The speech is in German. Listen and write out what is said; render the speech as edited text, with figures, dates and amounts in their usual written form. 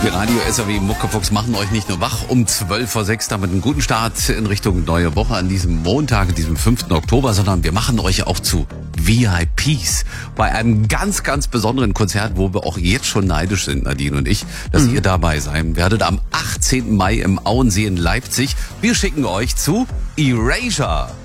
Die Radio SAW Muckefuchs machen euch nicht nur wach um 6:12 damit einen guten Start in Richtung neue Woche an diesem Montag, diesem 5. Oktober, sondern wir machen euch auch zu VIPs bei einem ganz, ganz besonderen Konzert, wo wir auch jetzt schon neidisch sind, Nadine und ich, dass ihr dabei sein werdet am 18. Mai im Auensee in Leipzig. Wir schicken euch zu Erasure.